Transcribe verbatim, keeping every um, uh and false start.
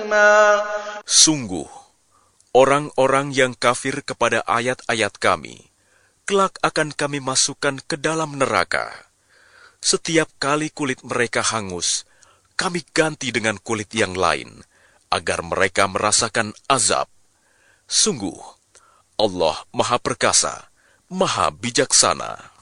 أليما. Sungguh, orang-orang yang kafir kepada ayat-ayat kami, kelak akan kami masukkan ke dalam neraka. Setiap kali kulit mereka hangus, kami ganti dengan kulit yang lain, agar mereka merasakan azab. Sungguh, Allah Maha Perkasa, Maha Bijaksana.